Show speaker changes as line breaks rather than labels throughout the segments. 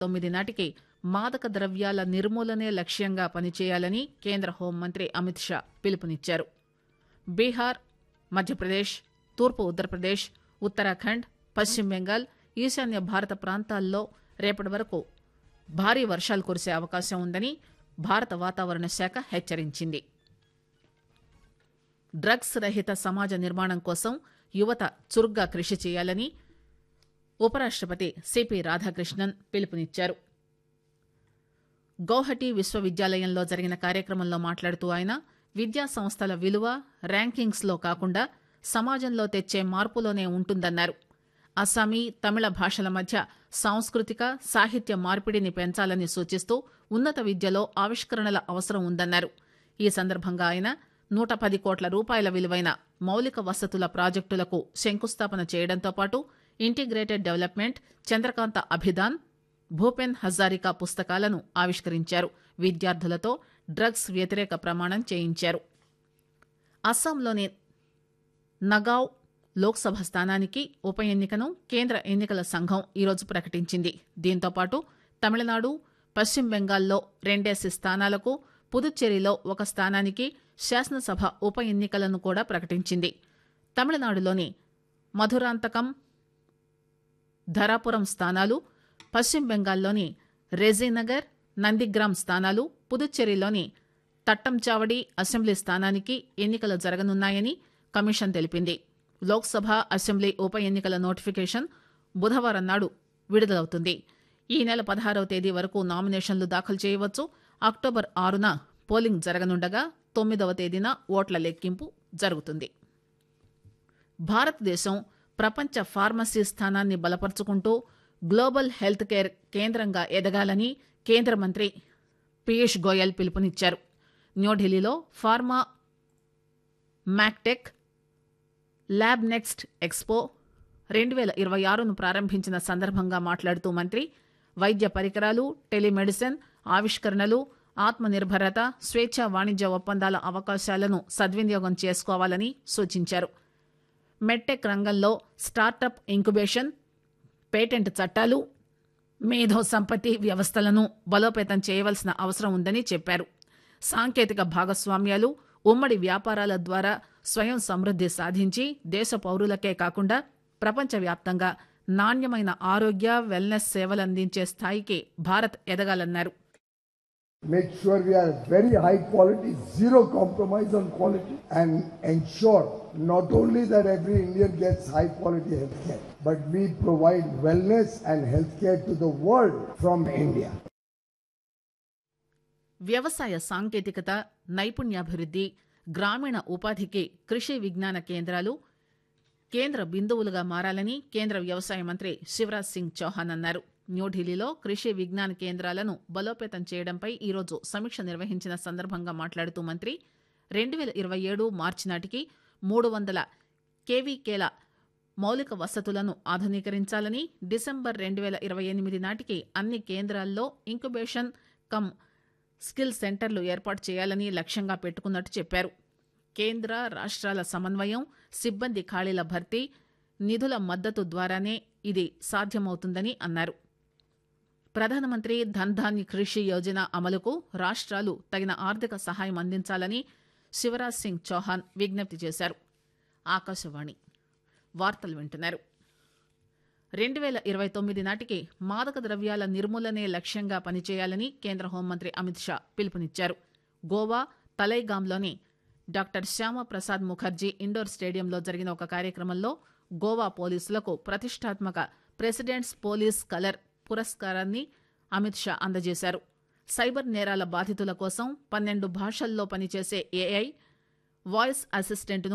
2029 నాటికి మాదక ద్రవ్యాల నిర్మూలనే లక్ష్యంగా పనిచేయాలని కేంద్ర హోంమంత్రి అమిత్ షా పిలుపునిచ్చారు. బీహార్, మధ్యప్రదేశ్, తూర్పు ఉత్తరప్రదేశ్, ఉత్తరాఖండ్, పశ్చిమ బెంగాల్, ఈశాన్య భారత ప్రాంతాల్లో రేపటి వరకు భారీ వర్షాలు కురిసే అవకాశం ఉందని భారత వాతావరణ శాఖ హెచ్చరించింది. డ్రగ్స్ రహిత సమాజ నిర్మాణం కోసం యువత చురుగ్గా కృషి చేయాలని ఉపరాష్టపతి సిపి రాధాకృష్ణన్ పిలుపునిచ్చారు. గౌహటి విశ్వవిద్యాలయంలో జరిగిన కార్యక్రమంలో మాట్లాడుతూ ఆయన విద్యా సంస్థల విలువ ర్యాంకింగ్స్ లో కాకుండా సమాజంలో తెచ్చే మార్పులోనే ఉంటుందన్నారు. అస్సామీ, తమిళ భాషల మధ్య సాంస్కృతిక, సాహిత్య మార్పిడిని పెంచాలని సూచిస్తూ ఉన్నత విద్యలో ఆవిష్కరణల అవసరం ఉందన్నారు. ఈ సందర్భంగా ఆయన 110 కోట్ల రూపాయల విలువైన మౌలిక వసతుల ప్రాజెక్టులకు శంకుస్థాపన చేయడంతో పాటు ఇంటిగ్రేటెడ్ డెవలప్మెంట్, చంద్రకాంత అభిదాన్, భూపెన్ హజారికా పుస్తకాలను ఆవిష్కరించారు. విద్యార్థులతో డ్రగ్స్ వ్యతిరేక ప్రమాణం చేయించారు. అస్సాంలోని నగావ్ లోక్సభ స్థానానికి ఉప ఎన్నికను కేంద్ర ఎన్నికల సంఘం ఈరోజు ప్రకటించింది. దీంతోపాటు తమిళనాడు, పశ్చిమ బెంగాల్లో 2 స్థానాలకు, పుదుచ్చేరిలో 1 స్థానానికి శాసనసభ ఉప ఎన్నికలను కూడా ప్రకటించింది. తమిళనాడులోని మధురాంతకం, ధరాపురం స్థానాలు, పశ్చిమ బెంగాల్లోని రెజీనగర్, నందిగ్రామ్ స్థానాలు, పుదుచ్చేరిలోని తట్టంచావడి అసెంబ్లీ స్థానానికి ఎన్నికలు జరగనున్నాయని కమిషన్ తెలిపింది. లోక్సభ, అసెంబ్లీ ఉప ఎన్నికల నోటిఫికేషన్ బుధవారం నాడు విడుదలవుతుంది. ఈ నెల 16వ తేదీ వరకు నామినేషన్లు దాఖలు చేయవచ్చు. అక్టోబర్ 6న పోలింగ్ జరగనుండగా 9వ తేదీన ఓట్ల లెక్కింపు జరుగుతుంది. భారతదేశం ప్రపంచ ఫార్మసీ స్థానాన్ని బలపరుచుకుంటూ గ్లోబల్ హెల్త్ కేర్ కేంద్రంగా ఎదగాలని కేంద్ర మంత్రి పీయూష్ గోయల్ పిలుపునిచ్చారు. న్యూఢిల్లీలో pharma MacTech lab next expo 2026ను ప్రారంభించిన సందర్భంగా మాట్లాడుతూ మంత్రి వైద్య పరికరాలు, టెలిమెడిసిన్, ఆవిష్కరణలు, ఆత్మనిర్భరత, స్వేచ్ఛా వాణిజ్య ఒప్పందాల అవకాశాలను సద్వినియోగం చేసుకోవాలని సూచించారు. మెడ్టెక్ రంగంలో స్టార్టప్ ఇంక్యుబేషన్, పేటెంట్ చట్టాలు, మేధో సంపత్తి వ్యవస్థలను బలోపేతం చేయవలసిన అవసరం ఉందని చెప్పారు. సాంకేతిక భాగస్వామ్యాలు, ఉమ్మడి వ్యాపారాల ద్వారా స్వయం సమృద్ది సాధించి దేశ పౌరులకే కాకుండా ప్రపంచవ్యాప్తంగా నాణ్యమైన ఆరోగ్య, వెల్నెస్ సేవలందించే స్థాయికి Bharat ఎదగాలన్నారు.
Make sure we are very high quality, zero compromise on quality, and ensure not only that every Indian gets high quality healthcare, but we provide wellness and healthcare to the world from India.
వ్యవసాయ సాంకేతికత, నైపుణ్యాభివృద్ది, గ్రామీణ ఉపాధికి కృషి విజ్ఞాన కేంద్రాలు కేంద్ర బిందువులుగా మారాలని కేంద్ర వ్యవసాయ మంత్రి శివరాజ్ సింగ్ చౌహాన్ అన్నారు. న్యూఢిల్లీలో కృషి విజ్ఞాన కేంద్రాలను బలోపేతం చేయడంపై ఈరోజు సమీక్ష నిర్వహించిన సందర్భంగా మాట్లాడుతూ మంత్రి 2027 మార్చి నాటికి 300 కేవీకేల మౌలిక వసతులను ఆధునీకరించాలని, డిసెంబర్ 2028 నాటికి అన్ని కేంద్రాల్లో ఇంక్యుబేషన్ కమ్ స్కిల్ సెంటర్లు ఏర్పాటు చేయాలని లక్ష్యంగా పెట్టుకున్నట్టు చెప్పారు. కేంద్ర, రాష్ట్రాల సమన్వయం, సిబ్బంది ఖాళీల భర్తీ, నిధుల మద్దతు ద్వారానే ఇది సాధ్యమవుతుందని అన్నారు. ప్రధానమంత్రి ధన్ కృషి యోజన అమలుకు రాష్ట్రాలు తగిన ఆర్థిక సహాయం అందించాలని శివరాజ్ సింగ్ చౌహాన్ విజ్ఞప్తి చేశారు. ఆకాశవాణి వార్తలు వింటున్నారు. 2029 నాటికి మాదక ద్రవ్యాల నిర్మూలనే లక్ష్యంగా పనిచేయాలని కేంద్ర హోంమంత్రి అమిత్ షా పిలుపునిచ్చారు. గోవా తలైగాంలోని డాక్టర్ శ్యామప్రసాద్ ముఖర్జీ ఇండోర్ స్టేడియంలో జరిగిన ఒక కార్యక్రమంలో గోవా పోలీసులకు ప్రతిష్టాత్మక ప్రెసిడెంట్స్ పోలీస్ కలర్ పురస్కారాన్ని అమిత్ షా అందజేశారు. సైబర్ నేరాల బాధితుల కోసం 12 భాషల్లో పనిచేసే ఏఐ వాయిస్ అసిస్టెంట్ను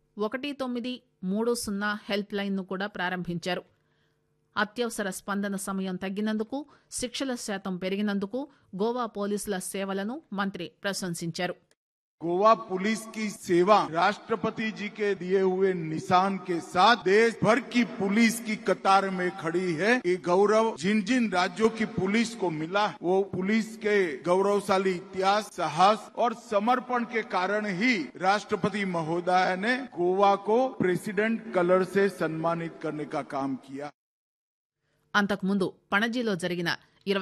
1930 హెల్ప్ లైన్ను కూడా ప్రారంభించారు. అత్యవసర స్పందన సమయం తగ్గినందుకు, శిక్షల శాతం పెరిగినందుకు గోవా పోలీసుల సేవలను మంత్రి ప్రశంసించారు.
गोवा पुलिस की सेवा राष्ट्रपति जी के दिए हुए निशान के साथ देश भर की पुलिस की कतार में खड़ी है. ये गौरव जिन जिन राज्यों की पुलिस को मिला, वो पुलिस के गौरवशाली इतिहास, साहस और समर्पण के कारण ही राष्ट्रपति महोदय ने गोवा को प्रेसिडेंट कलर से सम्मानित करने का काम किया.
అంతకుముందు పణజీలో జరిగిన